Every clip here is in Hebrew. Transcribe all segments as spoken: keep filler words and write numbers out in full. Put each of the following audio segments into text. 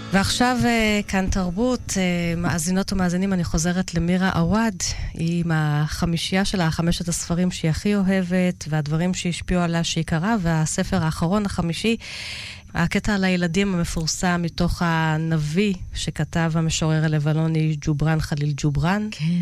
ועכשיו כאן תרבות, מאזינות ומאזינים, אני חוזרת למירה עווד, היא עם החמישייה שלה, חמשת הספרים שהיא הכי אוהבת, והדברים שהשפיעו עליה שהיא קראה, והספר האחרון, החמישי, הקטע על הילדים המפורסם מתוך הנביא שכתב המשורר הלבנוני ג'ובראן חליל ג'ובראן. כן.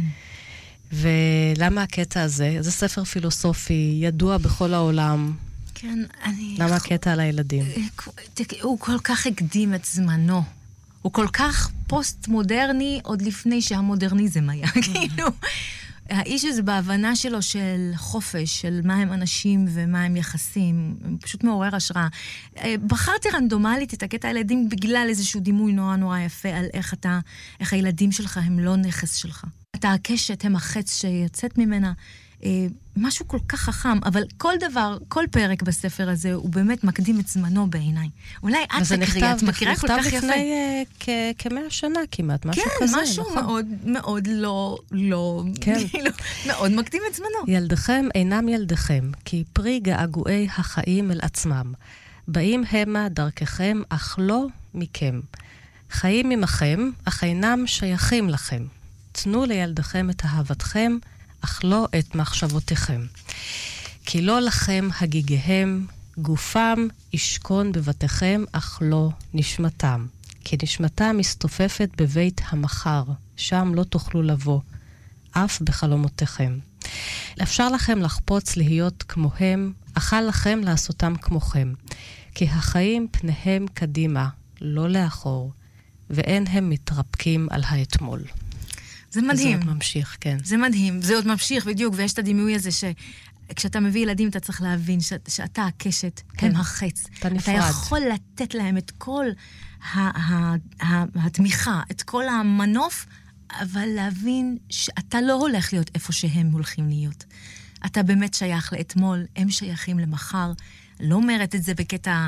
ולמה הקטע הזה? זה ספר פילוסופי, ידוע בכל העולם. כן, אני... למה הקטע על הילדים? הוא כל כך הקדים את זמנו. הוא כל כך פוסט-מודרני עוד לפני שהמודרניזם היה. כאילו, האיש הזה בהבנה שלו של חופש, של מה הם אנשים ומה הם יחסים, פשוט מעורר השראה. בחרתי רנדומלית את הקטע הילדים בגלל איזשהו דימוי נורא נורא יפה על איך אתה, איך הילדים שלך הם לא נכס שלך. אתה הקשת, הם החץ שיוצאת ממנה. משהו כל כך חכם, אבל כל דבר, כל פרק בספר הזה, הוא באמת מקדים את זמנו בעיניי. אולי את תקריא, את מכירה כל כך יפה. זה נכתב לפני כמאה שנה כמעט, משהו כזה. כן, משהו מאוד, מאוד לא, לא, מאוד מקדים את זמנו. ילדיכם אינם ילדיכם, כי פרי געגועי החיים אל עצמם. באים המה דרככם, אך לא מכם. חיים ממכם, אך אינם שייכים לכם. תנו לילדיכם את אהבתכם, אך לא את מחשבותיכם. כי לא לכם הגיגיהם, גופם ישכון בבתיכם, אך לא נשמתם. כי נשמתם מסתופפת בבית המחר, שם לא תוכלו לבוא, אף בחלומותיכם. אפשר לכם לחפוץ להיות כמוהם, אך אל לכם לעשותם כמוכם. כי החיים פניהם קדימה, לא לאחור, ואין הם מתרפקים על האתמול. זה מדהים. זה עוד ממשיך, כן. זה מדהים, זה עוד ממשיך, בדיוק, ויש את הדימוי הזה שכשאתה מביא ילדים, אתה צריך להבין ש... שאתה הקשת, כן. הם החץ. אתה נפרד. אתה יכול לתת להם את כל ה... ה... ה... התמיכה, את כל המנוף, אבל להבין שאתה לא הולך להיות איפה שהם הולכים להיות. אתה באמת שייך לאתמול, הם שייכים למחר. לא אומרת את זה בקטע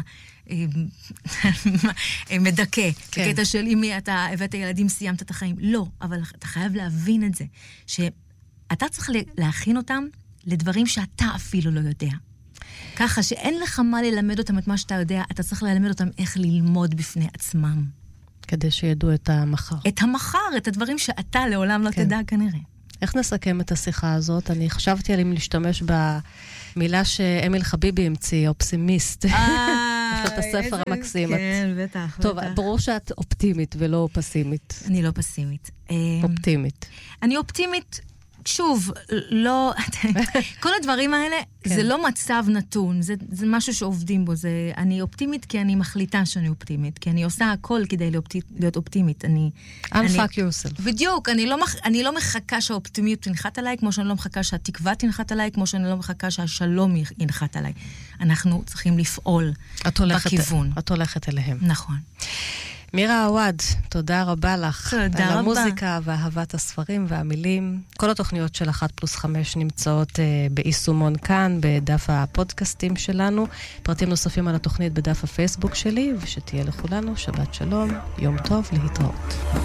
מדכא, בקטע של אם אתה הבאת ילדים, סיימת את החיים. לא, אבל אתה חייב להבין את זה, שאתה צריך להכין אותם לדברים שאתה אפילו לא יודע. ככה שאין לך מה ללמד אותם את מה שאתה יודע, אתה צריך ללמד אותם איך ללמוד בפני עצמם. כדי שידעו את המחר. את המחר, את הדברים שאתה לעולם לא תדע כנראה. איך נסכם את השיחה הזאת? אני חשבתי על אם להשתמש במילה שאמיל חביבי המציא, אופסימיסט. יש לו את הספר המקסים. כן, בטח. טוב, ברור שאת אופטימית ולא פסימית. אני לא פסימית. אופטימית. אני אופטימית, שוב, לא... כל הדברים האלה, זה לא מצב נתון, זה משהו שעובדים בו. אני אופטימית כי אני מחליטה שאני אופטימית, כי אני עושה הכל כדי להיות אופטימית. Unfuck yourself. בדיוק, אני לא מחכה שהאופטימיות תנחת עליי, כמו שאני לא מחכה שהתקווה תנחת עליי, כמו שאני לא מחכה שהשלום ינחת עליי. אנחנו צריכים לפעול בכיוון. את הולכת אליהם. נכון. מירה עווד, תודה רבה לך. תודה רבה. על המוזיקה ואהבת הספרים והמילים. כל התוכניות של אחת פלוס חמש נמצאות uh, ביישומון כאן, בדף הפודקאסטים שלנו. פרטים נוספים על התוכנית בדף הפייסבוק שלי, ושתהיה לכולנו שבת שלום, יום טוב, להתראות.